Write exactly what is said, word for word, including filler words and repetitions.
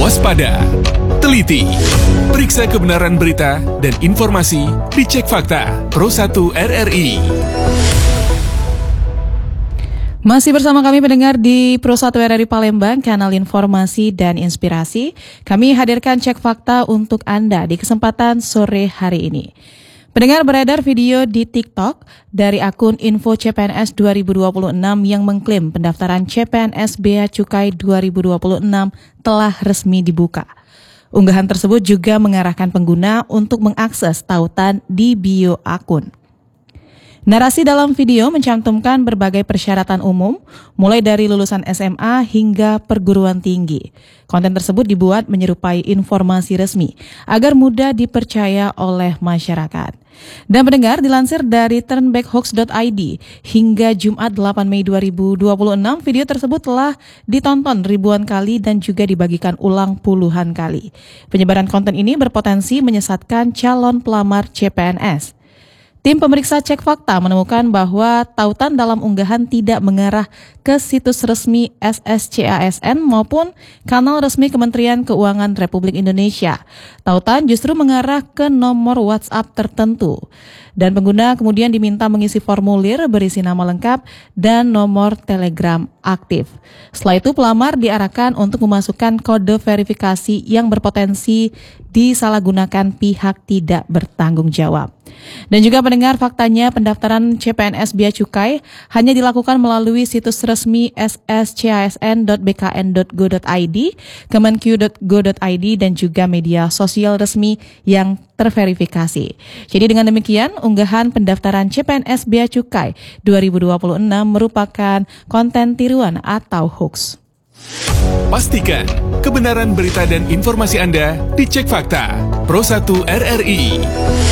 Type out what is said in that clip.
waspada, teliti, periksa kebenaran berita dan informasi di Cek Fakta Pro satu R R I. Masih bersama kami pendengar di Pro satu R R I Palembang, kanal informasi dan inspirasi. Kami hadirkan Cek Fakta untuk Anda di kesempatan sore hari ini. Pendengar, beredar video di TikTok dari akun Info C P N S dua ribu dua puluh enam yang mengklaim pendaftaran C P N S Bea Cukai dua ribu dua puluh enam telah resmi dibuka. Unggahan tersebut juga mengarahkan pengguna untuk mengakses tautan di bio akun. Narasi dalam video mencantumkan berbagai persyaratan umum, mulai dari lulusan S M A hingga perguruan tinggi. Konten tersebut dibuat menyerupai informasi resmi agar mudah dipercaya oleh masyarakat. Dan pendengar, dilansir dari turnbackhoax dot I D, hingga Jumat delapan Mei dua ribu dua puluh enam, video tersebut telah ditonton ribuan kali dan juga dibagikan ulang puluhan kali. Penyebaran konten ini berpotensi menyesatkan calon pelamar C P N S. Tim pemeriksa Cek Fakta menemukan bahwa tautan dalam unggahan tidak mengarah ke situs resmi S S C A S N maupun kanal resmi Kementerian Keuangan Republik Indonesia. Tautan justru mengarah ke nomor WhatsApp tertentu. Dan pengguna kemudian diminta mengisi formulir berisi nama lengkap dan nomor Telegram aktif. Setelah itu pelamar diarahkan untuk memasukkan kode verifikasi yang berpotensi disalahgunakan pihak tidak bertanggung jawab. Dan juga pendengar, faktanya pendaftaran C P N S Bea Cukai hanya dilakukan melalui situs resmi s s c a s n dot b k n dot go dot i d, kemenq dot go dot i d, dan juga media sosial resmi yang terverifikasi. Jadi dengan demikian, unggahan pendaftaran C P N S Bea Cukai dua ribu dua puluh enam merupakan konten tiruan atau hoax. Pastikan kebenaran berita dan informasi Anda di Cek Fakta Pro satu R R I.